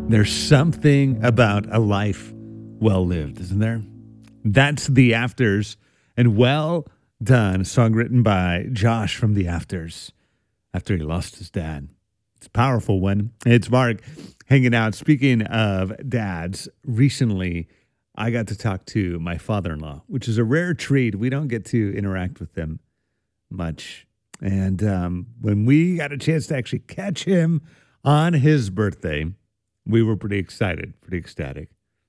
There's something about a life well lived, isn't there? That's The Afters, and Well Done, a song written by Josh from The Afters after he lost his dad. It's a powerful one. It's Mark hanging out. Speaking of dads, recently I got to talk to my father-in-law, which is a rare treat. We don't get to interact with them much. And when we got a chance to actually catch him on his birthday, we were pretty excited, pretty ecstatic.